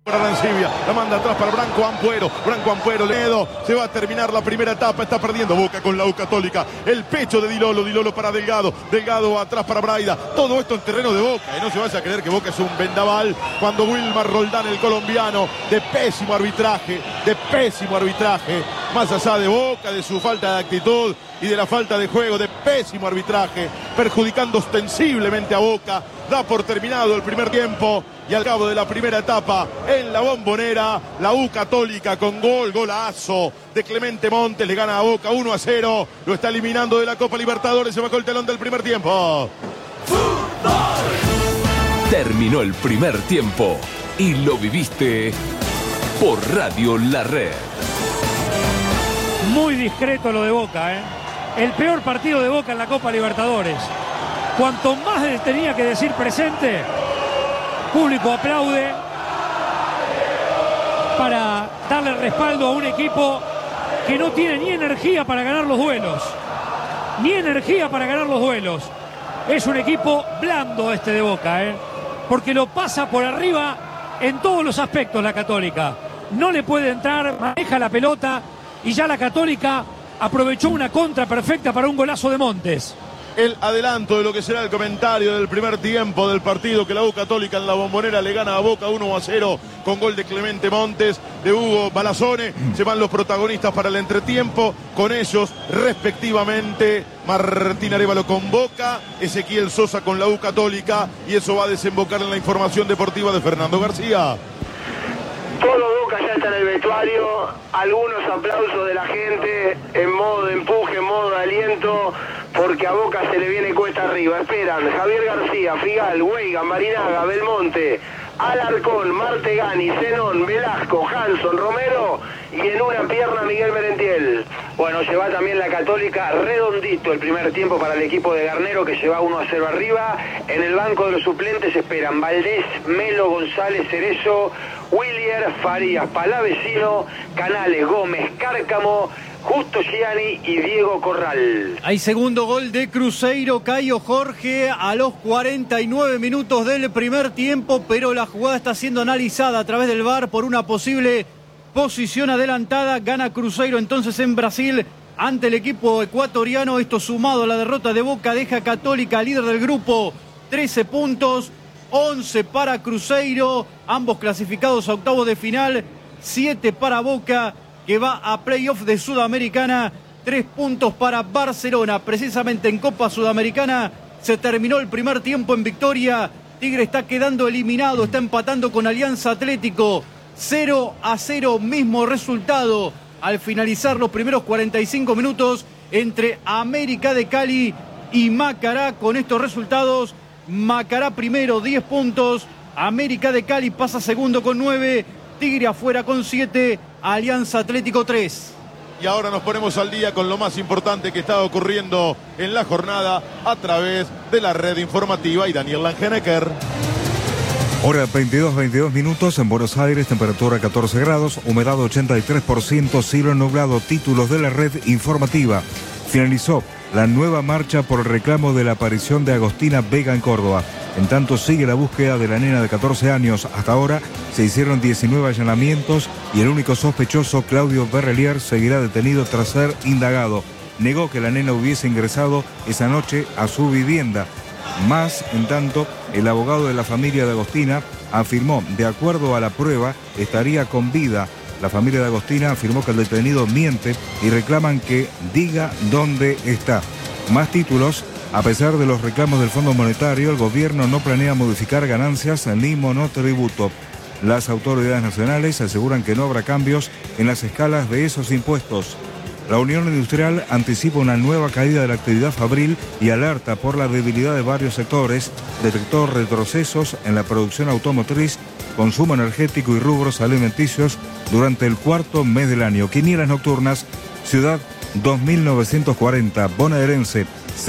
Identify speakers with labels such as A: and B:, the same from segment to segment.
A: Para Arancibia, la manda atrás para Branco Ampuero, Ledo, se va a terminar la primera etapa, está perdiendo Boca con la U Católica, el pecho de Dilolo para Delgado atrás para Braida, todo esto en terreno de Boca, y no se vaya a creer que Boca es un vendaval, cuando Wilmar Roldán, el colombiano, de pésimo arbitraje, más allá de Boca, de su falta de actitud y de la falta de juego, de pésimo arbitraje, perjudicando ostensiblemente a Boca, da por terminado el primer tiempo. Y al cabo de la primera etapa, en la Bombonera, la U Católica con golazo de Clemente Montes, le gana a Boca 1-0, lo está eliminando de la Copa Libertadores, se bajó el telón del primer tiempo.
B: Terminó el primer tiempo y lo viviste por Radio La Red.
C: Muy discreto lo de Boca, ¿eh? El peor partido de Boca en la Copa Libertadores. Cuanto más tenía que decir presente, público aplaude para darle respaldo a un equipo que no tiene ni energía para ganar los duelos. Es un equipo blando este de Boca, porque lo pasa por arriba en todos los aspectos la Católica. No le puede entrar, maneja la pelota y ya la Católica aprovechó una contra perfecta para un golazo de Montes.
A: El adelanto de lo que será el comentario del primer tiempo del partido, que la U Católica en la Bombonera le gana a Boca 1-0 con gol de Clemente Montes, de Hugo Balazone. Se van los protagonistas para el entretiempo, con ellos respectivamente Martín Arévalo con Boca, Ezequiel Sosa con la U Católica, y eso va a desembocar en la información deportiva de Fernando García.
D: Todo Boca ya está en el vestuario, algunos aplausos de la gente en modo de empuje, en modo de aliento, porque a Boca se le viene cuesta arriba. Esperan Javier García, Figal, Weigan, Marinaga, Belmonte, Alarcón, Martegani, Zenón, Velasco, Hanson, Romero y en una pierna Miguel Merentiel. Bueno, lleva también la Católica redondito el primer tiempo para el equipo de Garnero, que lleva 1-0 arriba. En el banco de los suplentes esperan Valdés, Melo, González, Cerezo, Willier, Farías, Palavecino, Canales, Gómez, Cárcamo, Justo Gianni y Diego Corral.
E: Hay segundo gol de Cruzeiro, Caio Jorge a los 49 minutos del primer tiempo, pero la jugada está siendo analizada a través del VAR por una posible posición adelantada. Gana Cruzeiro entonces en Brasil ante el equipo ecuatoriano. Esto sumado a la derrota de Boca deja a Católica líder del grupo, 13 puntos, 11 para Cruzeiro, ambos clasificados a octavos de final, 7 para Boca, que va a playoff de Sudamericana, 3 puntos para Barcelona. Precisamente en Copa Sudamericana se terminó el primer tiempo en victoria. Tigre está quedando eliminado, está empatando con Alianza Atlético, 0-0, mismo resultado al finalizar los primeros 45 minutos entre América de Cali y Macará. Con estos resultados, Macará primero, 10 puntos, América de Cali pasa segundo con 9, Tigre afuera con 7, Alianza Atlético 3.
A: Y ahora nos ponemos al día con lo más importante que está ocurriendo en la jornada a través de la red informativa y Daniel Langenecker.
F: Hora 22 minutos en Buenos Aires, temperatura 14 grados, humedad 83%, cielo nublado. Títulos de la red informativa. Finalizó la nueva marcha por el reclamo de la aparición de Agostina Vega en Córdoba. En tanto sigue la búsqueda de la nena de 14 años. Hasta ahora se hicieron 19 allanamientos y el único sospechoso, Claudio Berrelier, seguirá detenido tras ser indagado. Negó que la nena hubiese ingresado esa noche a su vivienda. Más, en tanto, el abogado de la familia de Agostina afirmó, de acuerdo a la prueba, estaría con vida. La familia de Agostina afirmó que el detenido miente y reclaman que diga dónde está. Más títulos. A pesar de los reclamos del Fondo Monetario, el gobierno no planea modificar ganancias ni monotributo. Las autoridades nacionales aseguran que no habrá cambios en las escalas de esos impuestos. La Unión Industrial anticipa una nueva caída de la actividad fabril y alerta por la debilidad de varios sectores. Detectó retrocesos en la producción automotriz, consumo energético y rubros alimenticios durante el cuarto mes del año. Quinielas nocturnas, Ciudad 2940, bonaerense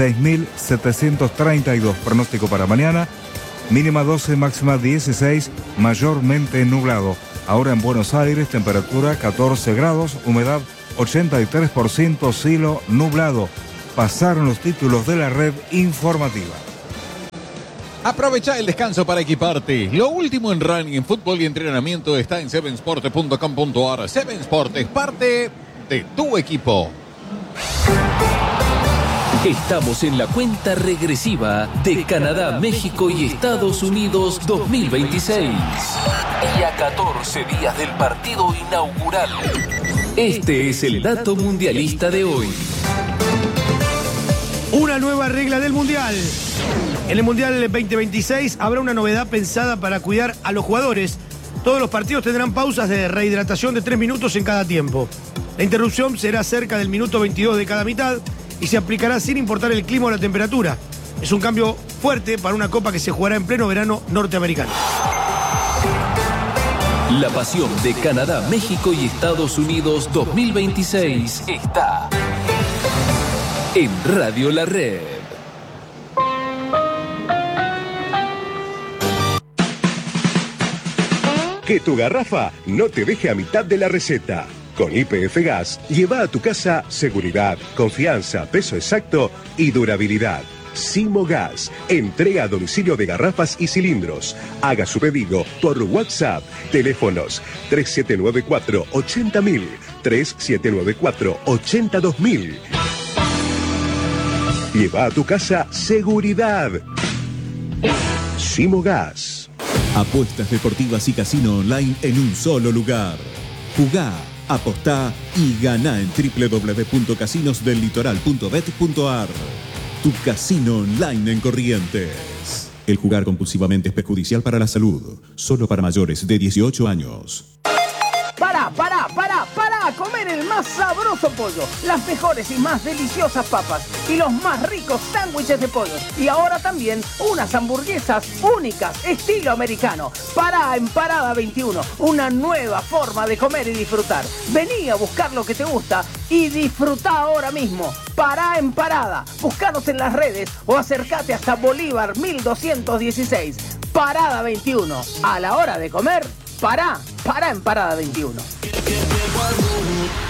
F: 6.732. Pronóstico para mañana, mínima 12, máxima 16, mayormente nublado. Ahora en Buenos Aires, temperatura 14 grados, humedad 83%, cielo nublado. Pasaron los títulos de la red informativa.
G: Aprovecha el descanso para equiparte. Lo último en running, fútbol y entrenamiento está en sevensport.com.ar. Seven Sport es parte de tu equipo.
B: Estamos en la cuenta regresiva de Canadá, México y Estados Unidos 2026. Y a 14 días del partido inaugural. Este es el dato mundialista de hoy.
H: Una nueva regla del Mundial. En el Mundial 2026 habrá una novedad pensada para cuidar a los jugadores. Todos los partidos tendrán pausas de rehidratación de 3 minutos en cada tiempo. La interrupción será cerca del minuto 22 de cada mitad y se aplicará sin importar el clima o la temperatura. Es un cambio fuerte para una copa que se jugará en pleno verano norteamericano.
B: La pasión de Canadá, México y Estados Unidos 2026 está en Radio La Red.
I: Que tu garrafa no te deje a mitad de la receta. Con YPF Gas, lleva a tu casa seguridad, confianza, peso exacto y durabilidad. Simo Gas, entrega a domicilio de garrafas y cilindros. Haga su pedido por WhatsApp. Teléfonos 3794-80000, 3794-82000. Lleva a tu casa seguridad. Simo Gas.
J: Apuestas deportivas y casino online en un solo lugar. Jugá, apostá y ganá en www.casinosdellitoral.bet.ar. Tu casino online en Corrientes. El jugar compulsivamente es perjudicial para la salud. Solo para mayores de 18 años.
K: Para comer el más sabroso pollo, las mejores y más deliciosas papas y los más ricos sándwiches de pollo. Y ahora también unas hamburguesas únicas, estilo americano. Pará en Parada 21, una nueva forma de comer y disfrutar. Vení a buscar lo que te gusta y disfrutá ahora mismo. Pará en Parada, buscanos en las redes o acércate hasta Bolívar 1216. Parada 21, a la hora de comer, pará en Parada 21.